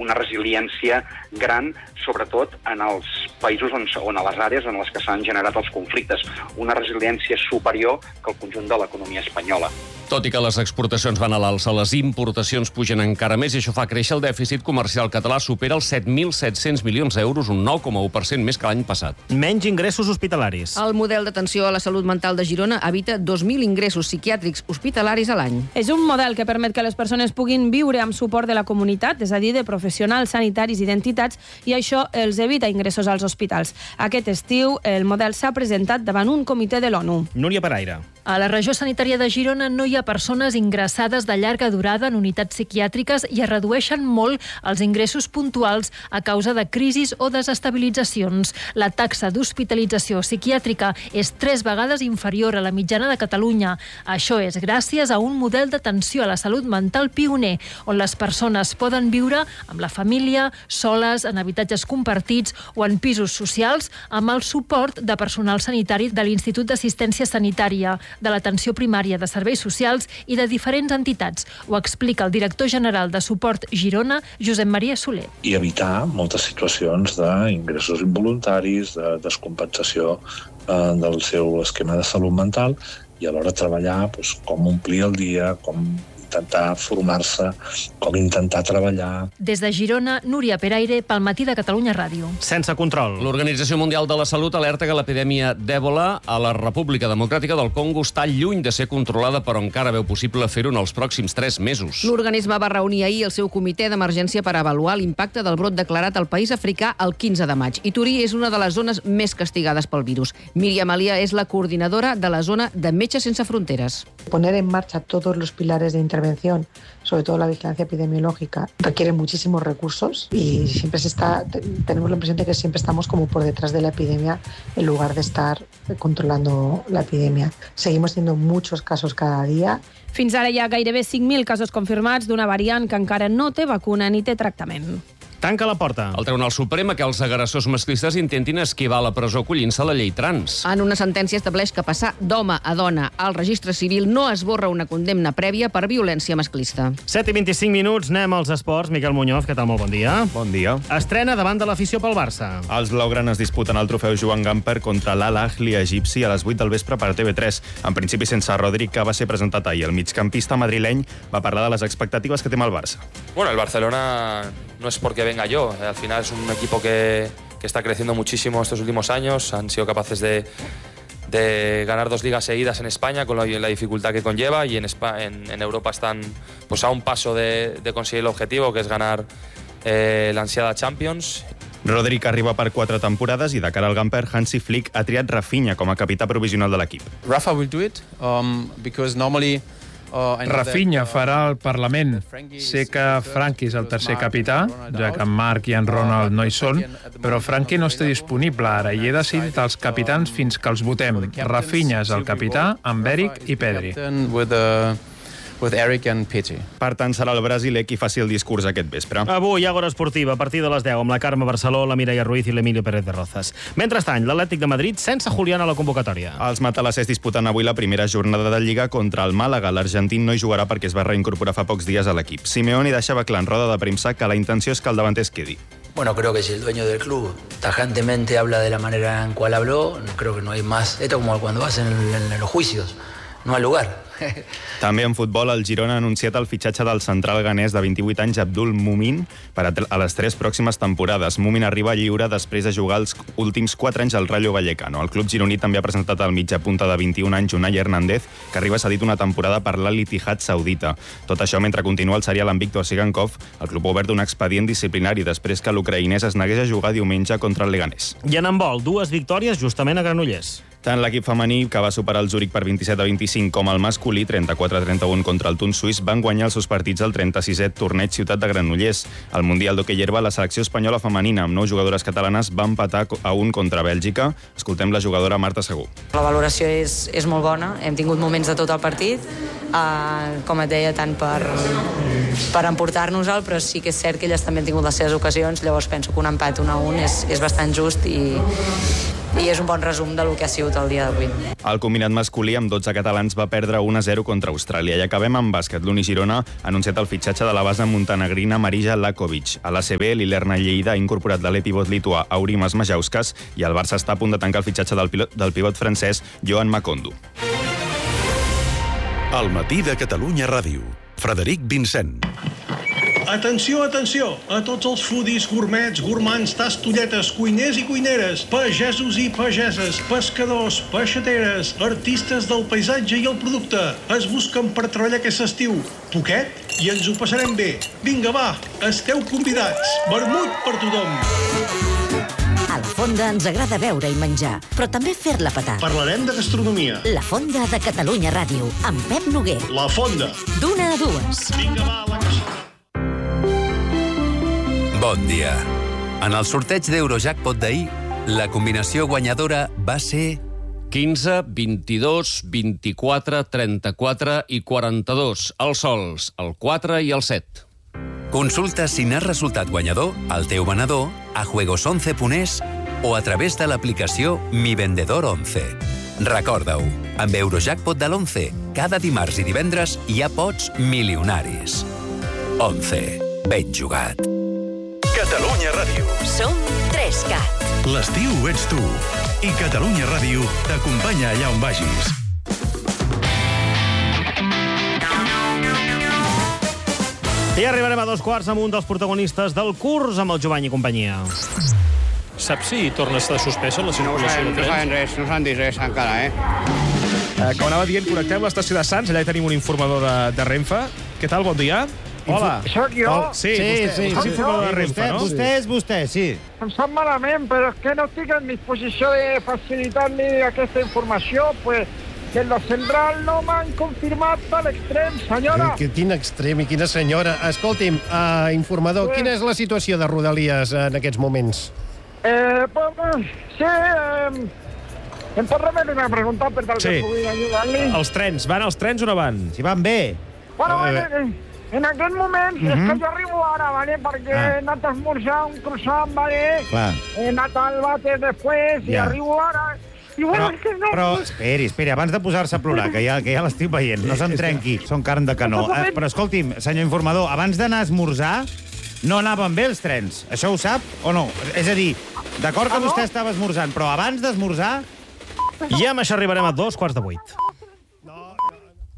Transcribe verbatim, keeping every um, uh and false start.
una resiliència gran, sobretot en els països on, on a les àrees en les que s'han generat els conflictes. Una resiliència superior que el conjunt de l'economia espanyola. Tot i que les exportacions van a l'alça, les importacions pugen encara més i això fa créixer el dèficit comercial català, supera els set mil set-cents milions d'euros, un nou coma u per cent més que l'any passat. Menys ingressos hospitalaris. El model d'atenció a la salut mental de Girona evita dos mil ingressos psiquiàtrics hospitalaris a l'any. És un model que permet que les persones puguin viure amb suport de la comunitat, és a dir, de professionals sanitaris i d'entitats, i això els evita ingressos als hospitals. Aquest estiu, el model s'ha presentat davant un comitè de l'ONU. Núria Peraire. A la regió sanitària de Girona no hi ha persones ingressades de llarga durada en unitats psiquiàtriques i es redueixen molt els ingressos puntuals a causa de crisis o desestabilitzacions. La taxa d'hospitalització psiquiàtrica és tres vegades inferior a la mitjana de Catalunya. Això és gràcies a un model d'atenció a la salut mental pioner, on les persones poden viure amb la família, soles, en habitatges compartits o en pisos socials, amb el suport de personal sanitari de l'Institut d'Assistència Sanitària, de l'atenció primària, de serveis socials i de diferents entitats. Ho explica el director general de Suport Girona, Josep Maria Soler. I evitar moltes situacions d'ingressos involuntaris, de descompensació eh, del seu esquema de salut mental i alhora treballar doncs, com omplir el dia, com intentar formar-se, com intentar treballar. Des de Girona, Núria Peraire, pel Matí de Catalunya Ràdio. Sense control. L'Organització Mundial de la Salut alerta que l'epidèmia d'Èbola a la República Democràtica del Congo està lluny de ser controlada, però encara veu possible fer-ho en els pròxims tres mesos. L'organisme va reunir ahir el seu comitè d'emergència per avaluar l'impacte del brot declarat al país africà el quinze de maig. I Turí és una de les zones més castigades pel virus. Míriam Alia és la coordinadora de la zona de Metges Sense Fronteres. Poner en marcha todos los pilares de intervención, sobre todo la vigilancia epidemiológica, requiere muchísimos recursos y siempre se está, tenemos la impresión de que siempre estamos como por detrás de la epidemia en lugar de estar controlando la epidemia. Seguimos teniendo muchos casos cada día. Fins ara hi ha gairebé cinc mil casos confirmats d'una variant que encara no té vacuna ni té tractament. Tanca la porta. El Tribunal Suprem que els agressors masclistes intentin esquivar la presó acollint-se a la llei trans. En una sentència estableix que passar d'home a dona al registre civil no esborra una condemna prèvia per violència masclista. set i vint-i-cinc minuts, anem als esports. Miquel Muñoz, què tal? Molt bon dia. Bon dia. Estrena davant de l'afició pel Barça. Els blaugranes disputen el trofeu Joan Gamper contra l'Al Ahly egipci a les vuit del vespre per T V tres. En principi sense Rodri, que va ser presentat ahir. El migcampista madrileny va parlar de les expectatives que té amb el Barça. Bueno, el Barcelona no es porque venga yo. Al final es un equipo que, que está creciendo muchísimo estos últimos años. Han sido capaces de, de ganar dos ligas seguidas en España con la, la dificultad que conlleva, y en, España, en, en Europa están pues, a un paso de, de conseguir el objetivo, que es ganar eh, la ansiada Champions. Rodri, que arriba per quatre temporades, i de cara al Gamper, Hansi Flick ha triat Rafinha com a capità provisional de l'equip. Rafa will do it, um, because normally Rafinha farà el Parlament. Sé que Franqui és el tercer capità, ja que en Marc i en Ronald no hi són, però Franqui no està disponible ara i he decidit els capitans fins que els votem. Rafinha és el capità, amb Eric i Pedri. with Eric and Petty. Per tant, serà el brasiler qui faci el discurs aquest vespre. Avui, Àgora Esportiva, a partir de les deu, amb la Carme Barceló, la Mireia Ruiz i l'Emilio Pérez de Rozas. Mentrestant, l'Atlètic de Madrid sense Julián a la convocatòria. Els matalassers disputen avui la primera jornada de Lliga contra el Màlaga. L'argentí no hi jugarà perquè es va reincorporar fa pocs dies a l'equip. Simeone deixava clar en roda de premsa que la intenció és que el davanter es quedi. Bueno, creo que si el dueño del club tajantemente habla de la manera en cual habló, creo que no hay más. Esto es como cuando vas en, el, en los juicios, no hay lugar. També en futbol, el Girona ha anunciat el fitxatge del central ganès de vint-i-vuit anys, Abdul Mumin, per a les tres pròximes temporades. Mumin arriba lliure després de jugar els últims quatre anys al Rayo Vallecano. El club gironí també ha presentat el mitja punta de vint-i-un anys, Unai Hernández, que arriba cedit una temporada per l'Al-Ittihad saudita. Tot això mentre continua el serial amb Víctor Sigankov. El club ha obert un expedient disciplinari després que l'ucraïnès es negués a jugar diumenge contra el Leganés. I en handbol, dues victòries justament a Granollers. Tant l'equip femení, que va superar el Zúrich per vint-i-set a vint-i-cinc, com el masculí, trenta-quatre a trenta-un contra el Tuns suís, van guanyar els seus partits al trenta-sisè torneig Ciutat de Granollers. Al Mundial d'Hoquei Herba, la selecció espanyola femenina, amb nou jugadores catalanes, va empatar a un contra Bèlgica. Escoltem la jugadora Marta Segú. La valoració és, és molt bona. Hem tingut moments de tot el partit, eh, com et deia, tant per, per emportar-nos-el, però sí que és cert que elles també han tingut les seves ocasions. Llavors penso que un empat un a un és, és bastant just i i és un bon resum del que ha sigut el dia d'avui. El combinat masculí amb dotze catalans va perdre un a zero contra Austràlia. I acabem amb bàsquet. L'Uni Girona ha anunciat el fitxatge de la base montenegrina Marija Lakovic. A l'A C B, l'Ilerna Lleida ha incorporat l'alè pivot lituà Aurimas Majauskas i el Barça està a punt de tancar el fitxatge del, pilot, del pivot francès Joan Macondo. El matí de Catalunya Ràdio. Frederic Vincent. Atenció, atenció, a tots els foodies, gourmets, gourmands, tastolletes, cuiners i cuineres, pagesos i pageses, pescadors, peixateres, artistes del paisatge i el producte. Es busquen per treballar aquest estiu. Poquet? I ens ho passarem bé. Vinga, va, esteu convidats. Vermut per tothom. A La Fonda ens agrada beure i menjar, però també fer-la petar. Parlarem de gastronomia. La Fonda de Catalunya Ràdio, amb Pep Noguer. La Fonda. D'una a dues. Vinga, va, la cassola. Bon dia. En el sorteig d'Eurojackpot d'ahir, la combinació guanyadora va ser... quinze, vint-i-dos, vint-i-quatre, trenta-quatre i quaranta-dos. Els sols, el quatre i el set. Consulta si n'has resultat guanyador al teu venedor, a juegos once punt es o a través de l'aplicació Mi Vendedor once. Recorda-ho, amb Eurojackpot de l'once, cada dimarts i divendres hi ha pots milionaris. onze. Ben jugat. Catalunya Ràdio. Som tres cat. L'estiu ets tu. I Catalunya Ràdio t'acompanya allà on vagis. I arribarem a dos quarts amb un dels protagonistes del curs, amb el Jovany i companyia. Saps si torna a estar suspesa la circulació de trens? No saben res, no s'han dit res encara, eh? eh? Com anava dient, connectem l'estació de Sants, allà hi tenim un informador de, de Renfe. Què tal, bon dia? Hola. Soc jo? Oh, sí, sí, vostè, sí, vostè sí, informador de Renfe, vostè, no? Vostè és vostè, sí. Em sap malament, però és que no estic en disposició de facilitar-li aquesta informació, pues que la central no m'han confirmat a l'extrem, senyora. Que, quin extrem i quina senyora. Escolti'm, uh, informador, sí. Quina és la situació de Rodalies en aquests moments? Eh, pues, sí, eh, em pot remetre una pregunta per tal sí. que pugui ajudar-li? Els trens, van els trens o no van? Si van bé. Bueno, eh, en, en aquest moment, uh -huh. és que jo arribo ara, ¿vale? Perquè ah. he anat a esmorzar un croissant, ¿vale? Clar. He anat al vàter després ja. i arribo ara. I bueno, però, és que no... però, esperi, esperi, abans de posar-se a plorar, que ja, que ja l'estic veient, no se'n trenqui, són carn de canó. Eh, però escolti'm, senyor informador, abans d'anar a esmorzar, no anaven bé els trens. Això ho sap o no? És a dir, d'acord que vostè estava esmorzant, però abans d'esmorzar... I amb això arribarem a dos quarts de vuit.